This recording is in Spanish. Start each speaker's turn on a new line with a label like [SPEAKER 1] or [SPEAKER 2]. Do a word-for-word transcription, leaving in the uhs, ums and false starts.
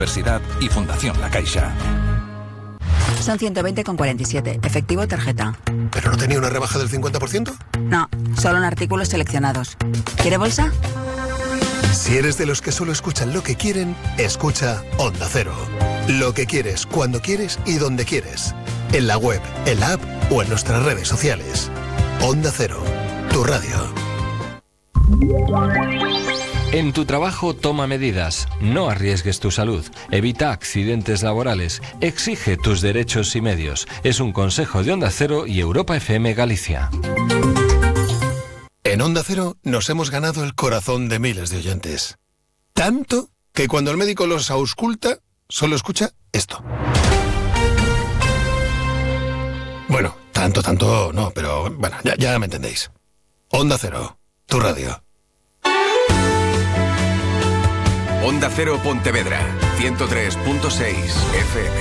[SPEAKER 1] Universidad y Fundación La Caixa.
[SPEAKER 2] Son ciento veinte con cuarenta y siete. Efectivo tarjeta.
[SPEAKER 3] ¿Pero no tenía una rebaja del cincuenta por ciento?
[SPEAKER 2] No, solo en artículos seleccionados. ¿Quiere bolsa?
[SPEAKER 3] Si eres de los que solo escuchan lo que quieren, escucha Onda Cero. Lo que quieres, cuando quieres y donde quieres. En la web, en la app o en nuestras redes sociales. Onda Cero, tu radio.
[SPEAKER 4] En tu trabajo toma medidas, no arriesgues tu salud, evita accidentes laborales, exige tus derechos y medios. Es un consejo de Onda Cero y Europa F M Galicia.
[SPEAKER 3] En Onda Cero nos hemos ganado el corazón de miles de oyentes. Tanto que cuando el médico los ausculta, solo escucha esto. Bueno, tanto, tanto no, pero bueno, ya, ya me entendéis. Onda Cero, tu radio.
[SPEAKER 5] Onda Cero Pontevedra, ciento tres punto seis F M.